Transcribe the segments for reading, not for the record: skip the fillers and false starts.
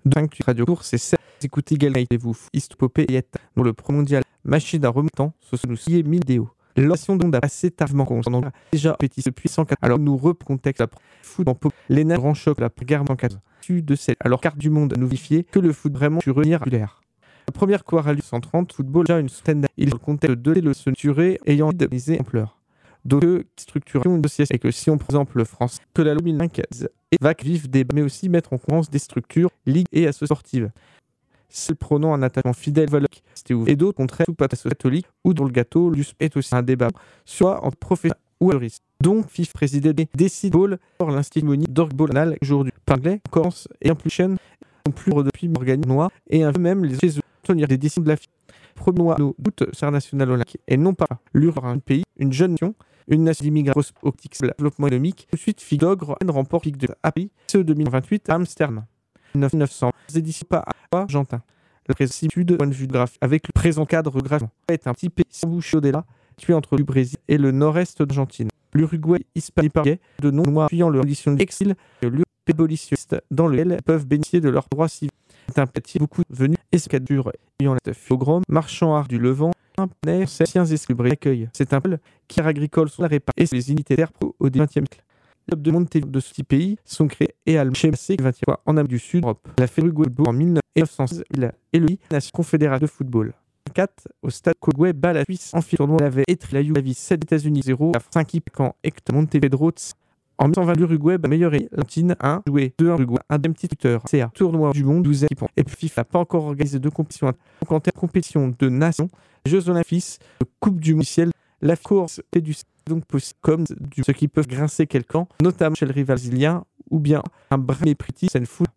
5 Radio Course et 7 écoutez également vous Istopopéette dans le Pro Mondial Machine à remontant ce sont nous 1000 vidéos. L'option d'onde a passé tardivement concernant déjà petit depuis 104. Alors nous recontexte la foot en pop. Les nains grand choc la guerre en 4. De celle alors carte du monde nous vérifier que le foot vraiment sur populaire. La première course a lieu 130 football déjà une centaine d'années. Il contexte de le structuré ayant misé ampleur. D'autres structurations de sièges et que si on présente le France que la loi 2015 va vivre des mais aussi mettre en concurrence des structures ligues et associations sportives. Celles prônant un attachement fidèle valeur et d'autres contraires ou pas catholique ou dans le gâteau est aussi un débat soit entre professeurs ou juristes. Donc FIF présidé décide ball pour l'institut d'orgball aujourd'hui par anglais Corse et Impulsion sont plus depuis Morgan Noir et un même les tenir des décisions de la FIF. Premier mois d'août national olympique et non pas l'URSS un pays une jeune nation une nation d'immigration optique développement économique ensuite Figogre remporte Ligue de API ce 2028 à Amsterdam 900 éditions pas à Argentin. La précipitude de point de vue graphique avec le présent cadre graphique est un petit pays sans chaudella situé entre le Brésil et le nord-est d'Argentine. L'Uruguay hispano-paraguay de nom noir fuyant leur condition d'exil et l'urbanisation dans lequel peuvent bénéficier de leurs droits civils. C'est un petit beaucoup venu escadure ayant la philogrom marchand art du Levant un pneu anciens esclubrés accueil. C'est un peuple qui agricole sont la répa et les unités d'air au XXe siècle. Les clubs de Montevideo de ce petit pays sont créés et allemands chez C 23 en Amérique du Sud, Europe. La Féruguay en 1916 et le Nation confédérale de football. 4 au stade Cogway bat la Suisse en tournoi l'avait été la Yougoslavie 7 États-Unis 0 à 5 quand Hector Montevideo en 1920 l'Uruguay amélioré l'Argentine 1 joué 2 Uruguay un deuxième petit tuteur CA tournoi du monde 12 équipes et puis FIFA n'a pas encore organisé de compétition en compétition de nations Jeux Olympiques Coupe du Monde ciel la course est du donc possible comme ceux qui peuvent grincer quelqu'un notamment chez le rival brésilien ou bien un brin mépris scène foot.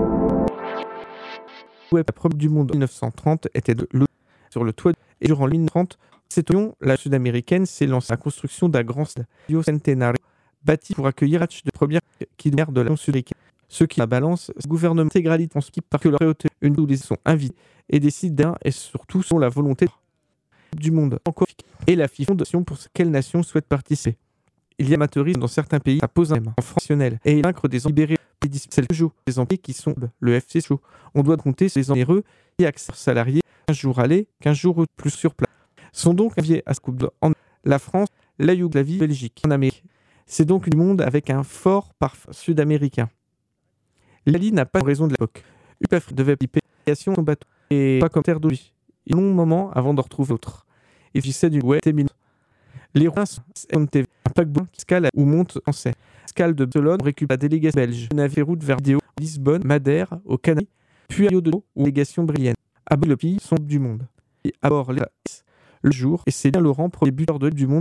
La première du monde en 1930 était sur le toit et durant 1930 cette union la sud-américaine s'est lancée la construction d'un grand stade Centenario bâti pour accueillir match de première qui de la Union sud-américaine. Ceux qui la balance, le gouvernement intégralité en ski parce que leur autorité une où les sont invités et décident d'un et surtout sont la volonté du monde encore et la FIFA fondation pour quelle nation souhaite participer. Il y a amateurisme dans certains pays, ça pose un en franctionnel et vaincre des libérés c'est le jeu des employés qui sont le FC Show. On doit compter sur les onéreux et accès salariés 15 jours aller, 15 jours plus sur place. Sont donc enviés à ce couple en la France, la Yougoslavie, Belgique, en Amérique. C'est donc une monde avec un fort parfum sud-américain. L'Italie n'a pas raison de l'époque. UPF devait piper son bateau et pas comme terre d'eau. Un long moment avant de retrouver l'autre. Il s'agissait d'une web T1000. Les Romains sont un paquebot qui scale ou monte en serre. Scale de Barcelone récupère la délégation belge. Navire route vers Vidéo, Lisbonne, Madère, au Canaries, puis à Rio de Janeiro ou légation brésilienne. À bord le pays sont du monde. Et à bord le jour et c'est bien Laurent premier buteur du monde